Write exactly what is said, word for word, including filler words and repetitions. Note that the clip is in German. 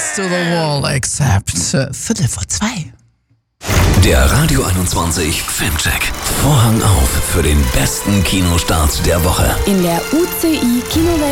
Balls to the wall, except uh, Viertel vor zwei. Der Radio einundzwanzig Filmcheck. Vorhang auf für den besten Kinostart der Woche. In der U C I Kinowelt